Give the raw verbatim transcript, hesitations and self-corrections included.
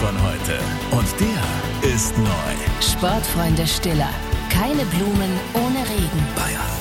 von heute. Und der ist neu. Sportfreunde Stiller. Keine Blumen ohne Regen. Bayern.